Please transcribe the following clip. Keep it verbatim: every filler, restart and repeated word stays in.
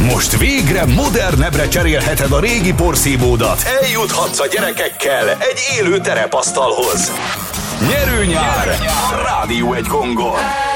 Most végre modernebbre cserélheted a régi porszívódat. Eljuthatsz a gyerekekkel egy élő terepasztalhoz. Nyerő nyár a Rádió egy Gongon.